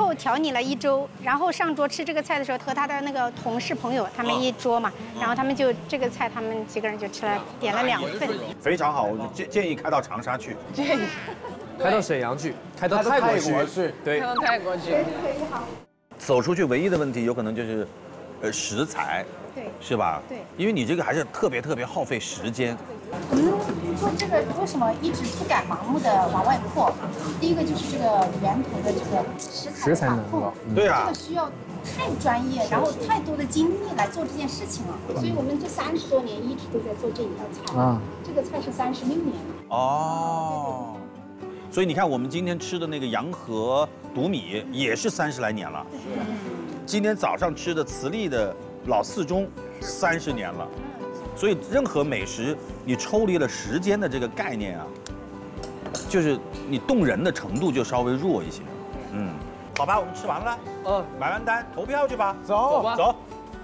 后调你了1周，然后上桌吃这个菜的时候，和他的那个同事朋友他们一桌嘛，然后他们就这个菜，他们几个人就吃了，点了2份。 非常好，我就建议开到长沙去， 建议开到沈阳去，开到泰国去，对， 开到泰国去。 走出去唯一的问题有可能就是，食材， 对， 是吧？ 对， 因为你这个还是特别耗费时间。 我们做这个为什么一直不敢盲目的往外扩？第一个就是这个源头的这个食材把控， 对啊， 这个需要太专业，然后太多的精力来做这件事情了。所以我们这30多年一直都在做这一道菜。啊，这个菜是36年了。 哦，所以你看我们今天吃的那个洋河肚米也是30来年了。今天早上吃的慈利的老四中30年了。所以任何美食，你抽离了时间的这个概念啊，就是你动人的程度就稍微弱一些。好吧，我们吃完了，买完单投票去吧， 走吧， 走。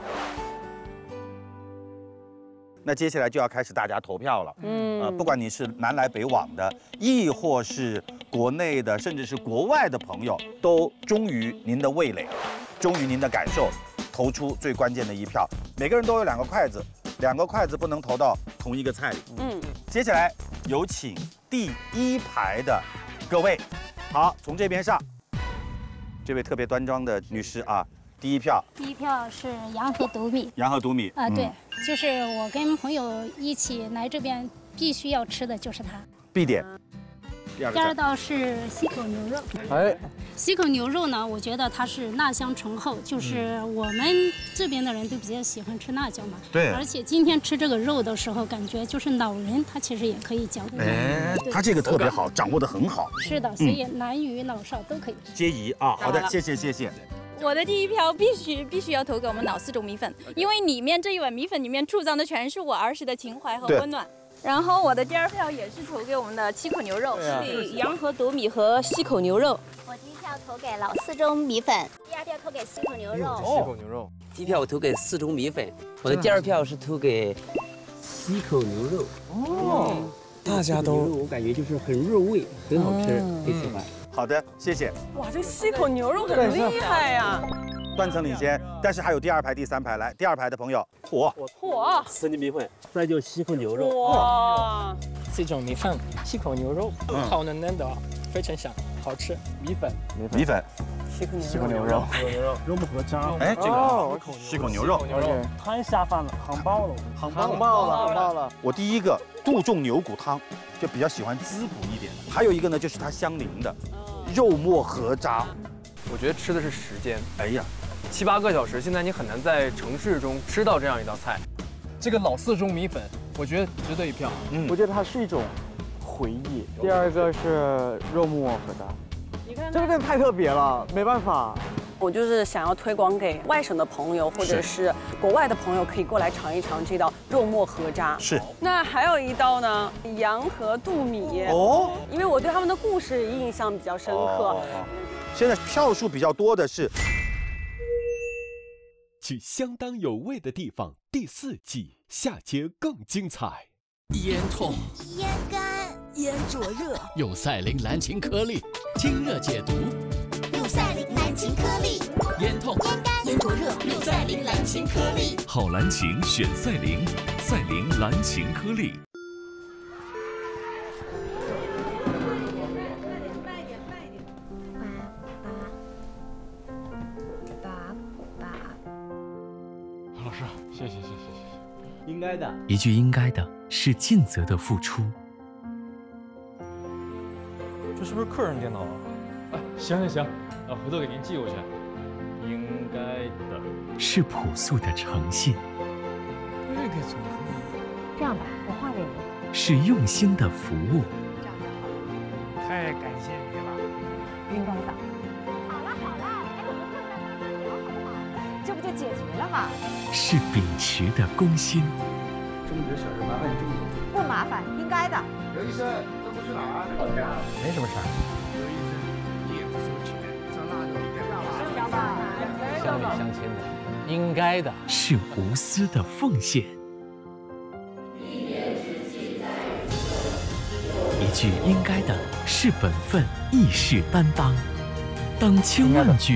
那接下来就要开始大家投票了。不管你是南来北往的，亦或是国内的，甚至是国外的朋友，都忠于您的味蕾，忠于您的感受，投出最关键的一票。每个人都有2个筷子。2个筷子不能投到同一个菜里。接下来有请第1排的各位，好，从这边上，这位特别端庄的女士啊，第1票。 第1票是洋河肚米。 洋河肚米啊，对，就是我跟朋友一起来这边必须要吃的就是它。 必点。第 2道是西口牛肉。西口牛肉呢，我觉得它是辣香醇厚，就是我们这边的人都比较喜欢吃辣椒嘛。 对。 而且今天吃这个肉的时候，感觉就是老人他其实也可以嚼得动。 他这个特别好，掌握得很好。 是的，所以男女老少都可以吃。 皆宜啊，好的，谢谢。 我的第1票必须要投给我们老四中米粉，因为里面这一碗米粉里面储藏的全是我儿时的情怀和温暖。然后我的第2票也是投给我们的7口牛肉，是洋河肚米和西口牛肉。 我第1票投给老四中米粉，第2票投给西口牛肉。 西口牛肉。 第1票我投给四中米粉，我的第2票是投给西口牛肉。 大家都我感觉就是很入味，很好吃，很喜欢。 好的，谢谢。 哇，这西口牛肉很厉害呀！ 断层领先，但是还有第2排、第3排，来第2排的朋友， 嚯， 四中米粉，再就西口牛肉。 哇， 这种米饭，西口牛肉，好嫩嫩的，非常香，好吃。 米粉， 西口牛肉， 肉末和渣。 哎，这个西口牛肉， 太下饭了，夯爆了。 我第1个杜仲牛骨汤，就比较喜欢滋补一点。还有一个呢，就是它相邻的肉末和渣。 我觉得吃的是时间。 哎呀 ，7、8个小时，现在你很难在城市中吃到这样一道菜。这个老四中米粉，我觉得值得1票。 我觉得它是一种回忆。第2个是肉末和渣， 你看这个真的太特别了，没办法。 我就是想要推广给外省的朋友，或者是国外的朋友，可以过来尝一尝这道肉末和渣。 是。 那还有一道呢，洋河肚米。因为我对他们的故事印象比较深刻。 现在票数比较多的是去相当有味的地方第4季，下节更精彩。 咽痛、 咽干、 咽灼热， 有赛灵蓝芩颗粒，清热解毒。 有赛灵蓝芩颗粒， 咽痛、 咽干、咽灼热，有赛灵蓝芩颗粒。 好蓝芩选赛灵，赛灵蓝芩颗粒。 老师，谢谢。 应该的。 一句应该的是尽责的付出。 这是不是客人电脑啊？行，回头给您寄过去。应该的是朴素的诚信。 这个怎么会？ 这样吧，我换给你。 是用心的服务。 这样就好。 太感谢你了。 应该的。好了，哎，我们坐在那儿聊好不好？这不就解决了吗？ 是秉持的公心。 中国小事麻烦你中国。 不麻烦，应该的。 刘医生，这不是哪儿？ 没什么事儿。 刘医生，你也不收钱，这辣的一点不乡里乡亲的，应该的。 是无私的奉献。一句应该的是本分，义士担当。当千万句